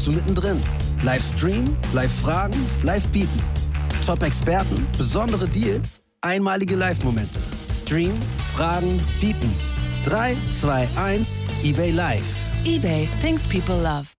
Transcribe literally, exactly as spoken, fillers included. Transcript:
du mittendrin. Livestream, Live-Fragen, Live-Bieten. Top-Experten, besondere Deals, einmalige Live-Momente. Stream, Fragen, Bieten. drei, zwei, eins, eBay Live. eBay, things people love.